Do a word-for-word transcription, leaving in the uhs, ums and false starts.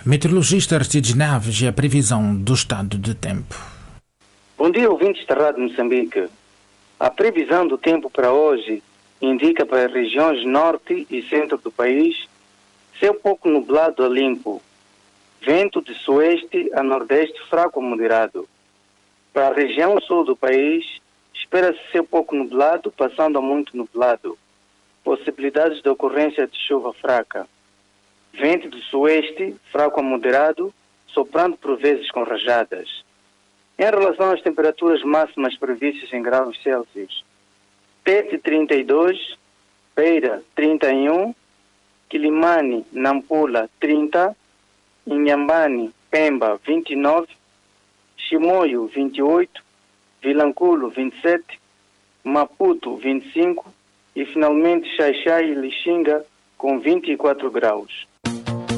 Meteorologista Aristides Naves e a previsão do estado de tempo. Bom dia, ouvintes da Rádio Moçambique. A previsão do tempo para hoje indica para as regiões norte e centro do país céu pouco nublado a limpo, vento de sueste a nordeste fraco a moderado. Para a região sul do país, espera-se céu pouco nublado, passando a muito nublado. Possibilidades de ocorrência de chuva fraca. Vento do sueste, fraco a moderado, soprando por vezes com rajadas. Em relação às temperaturas máximas previstas em graus Celsius, Tete trinta e dois, Beira trinta e um, Quilimane, Nampula trinta, Inhambane, Pemba vinte e nove, Chimoio vinte e oito, Vilanculo vinte e sete, Maputo vinte e cinco e finalmente Xaixai e Lixinga com vinte e quatro graus.